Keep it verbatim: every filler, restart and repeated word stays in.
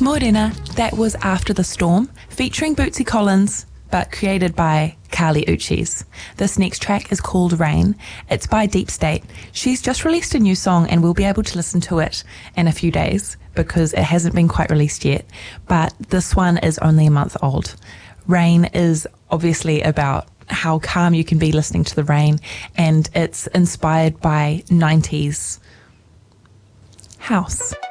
Morena, that was After the Storm, featuring Bootsy Collins, but created by Kali Uchis. This next track is called Rain. It's by Deep State. She's just released a new song and we'll be able to listen to it in a few days because it hasn't been quite released yet, but this one is only a month old. Rain is obviously about how calm you can be listening to the rain, and it's inspired by nineties house.